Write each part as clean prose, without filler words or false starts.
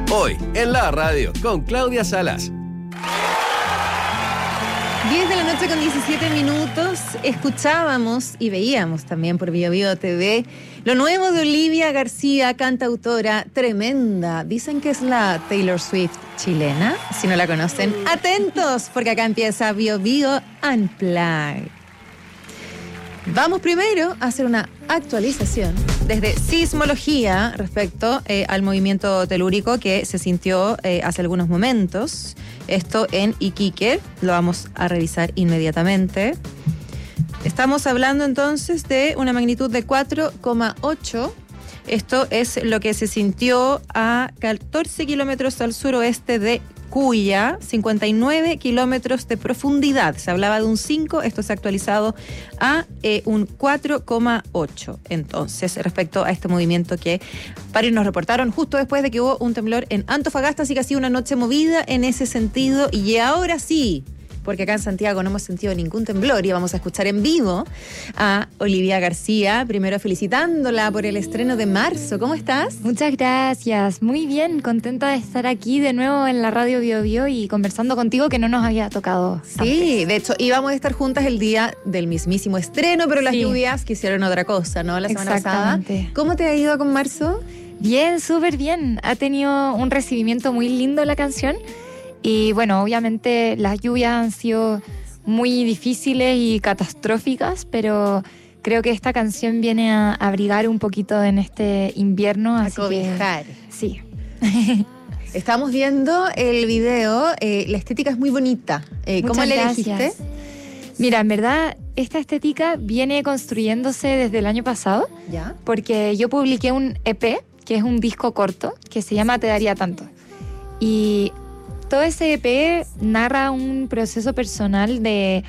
Hoy, en la radio, con Claudia Salas. 10 de la noche con 17 minutos, escuchábamos y veíamos también por Bio Bio TV lo nuevo de Olivia García, cantautora tremenda. Dicen que es la Taylor Swift chilena. Si no la conocen, atentos, porque acá empieza Bio Bio Unplugged. Vamos primero a hacer una actualización desde sismología respecto al movimiento telúrico que se sintió hace algunos momentos. Esto en Iquique, lo vamos a revisar inmediatamente. Estamos hablando entonces de una magnitud de 4,8. Esto es lo que se sintió a 14 kilómetros al suroeste de Cuya, 59 kilómetros de profundidad. Se hablaba de un 5, esto se ha actualizado a un 4,8. Entonces, respecto a este movimiento que varios nos reportaron justo después de que hubo un temblor en Antofagasta, así que ha sido una noche movida en ese sentido. Y ahora sí, porque acá en Santiago no hemos sentido ningún temblor y vamos a escuchar en vivo a Olivia García, primero felicitándola por el estreno de marzo. ¿Cómo estás? Muchas gracias, muy bien, contenta de estar aquí de nuevo en la radio Bio Bio y conversando contigo, que no nos había tocado Sí, antes. de hecho íbamos a estar juntas el día del mismísimo estreno, pero las lluvias quisieron otra cosa, ¿no? La semana pasada. ¿Cómo te ha ido con marzo? Bien, súper bien, ha tenido un recibimiento muy lindo la canción. Y bueno, obviamente las lluvias han sido muy difíciles y catastróficas, pero creo que esta canción viene a abrigar un poquito en este invierno. A cobijar. Sí. Estamos viendo el video, la estética es muy bonita. ¿Cómo la elegiste? Mira, en verdad, esta estética viene construyéndose desde el año pasado. ¿Ya? Porque yo publiqué un EP, que es un disco corto, que se llama Te Daría Tanto. Y todo ese EP narra un proceso personal de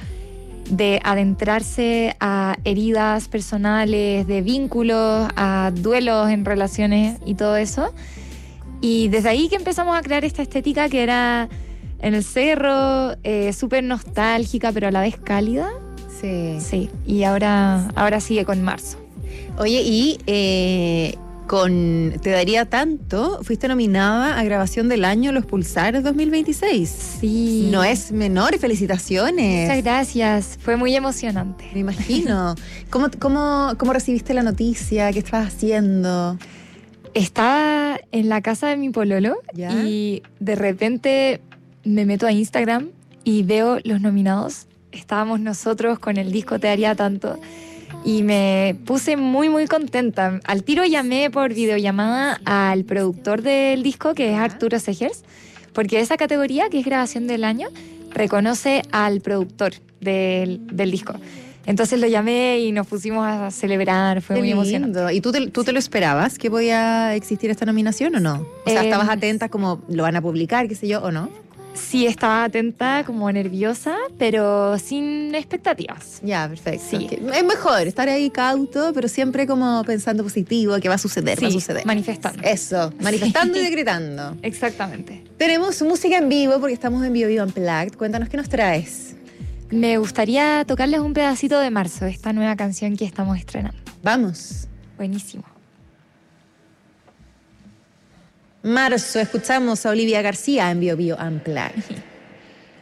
adentrarse a heridas personales, de vínculos, a duelos en relaciones y todo eso. Y desde ahí que empezamos a crear esta estética que era en el cerro, súper nostálgica, pero a la vez cálida. Sí. Sí, y ahora sigue con marzo. Oye, y con Te Daría Tanto, fuiste nominada a Grabación del Año Los Pulsares 2026. Sí. No es menor, felicitaciones. Muchas gracias, fue muy emocionante. Me imagino. ¿Cómo recibiste la noticia? ¿Qué estabas haciendo? Estaba en la casa de mi pololo. ¿Ya? Y de repente me meto a Instagram y veo los nominados. Estábamos nosotros con el disco Te Daría Tanto. Y me puse muy, muy contenta. Al tiro llamé por videollamada al productor del disco, que es Arturo Segers, porque esa categoría, que es Grabación del Año, reconoce al productor del disco. Entonces lo llamé y nos pusimos a celebrar, fue muy emocionante. ¿Y tú te lo esperabas que podía existir esta nominación o no? O sea, ¿estabas atenta como lo van a publicar, qué sé yo, o no? Sí, estaba atenta, como nerviosa, pero sin expectativas. Ya, perfecto. Sí. Es mejor estar ahí cauto, pero siempre como pensando positivo, que va a suceder, sí, va a suceder. Manifestando. Eso, manifestando y decretando. Exactamente. Tenemos música en vivo porque estamos en Bio Bio Unplugged. Cuéntanos qué nos traes. Me gustaría tocarles un pedacito de Marzo, esta nueva canción que estamos estrenando. Vamos. Buenísimo. Marzo, escuchamos a Olivia García en Bio Bio Unplugged.